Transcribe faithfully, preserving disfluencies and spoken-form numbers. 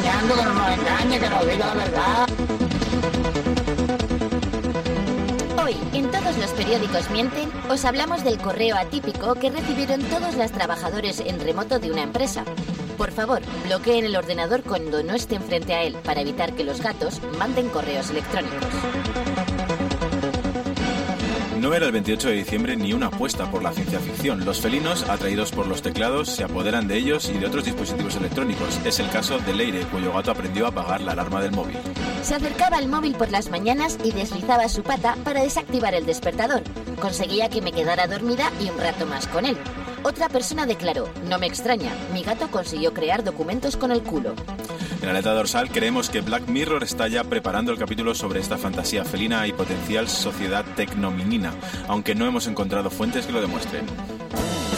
engañando, que no nos engañe, que nos diga la verdad. Hoy, en Todos los periódicos mienten, os hablamos del correo atípico que recibieron todos los trabajadores en remoto de una empresa. Por favor, bloqueen el ordenador cuando no estén frente a él para evitar que los gatos manden correos electrónicos. No era el veintiocho de diciembre ni una apuesta por la ciencia ficción. Los felinos, atraídos por los teclados, se apoderan de ellos y de otros dispositivos electrónicos. Es el caso de Leire, cuyo gato aprendió a apagar la alarma del móvil. Se acercaba al móvil por las mañanas y deslizaba su pata para desactivar el despertador. Conseguía que me quedara dormida y un rato más con él. Otra persona declaró: no me extraña, mi gato consiguió crear documentos con el culo. En Aleta Dorsal creemos que Black Mirror está ya preparando el capítulo sobre esta fantasía felina y potencial sociedad tecnominina, aunque no hemos encontrado fuentes que lo demuestren.